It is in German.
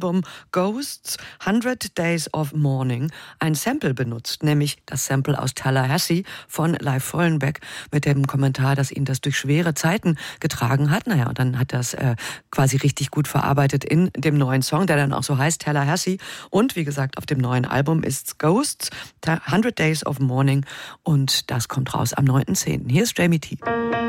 Album Ghosts 100 Days of Mourning ein Sample benutzt, nämlich das Sample aus Tallahassee von Leif Vollenbeck mit dem Kommentar, dass ihn das durch schwere Zeiten getragen hat. Naja, und dann hat das quasi richtig gut verarbeitet in dem neuen Song, der dann auch so heißt, Tallahassee. Und wie gesagt, auf dem neuen Album ist's Ghosts 100 Days of Mourning und das kommt raus am 9.10. Hier ist Jamie T.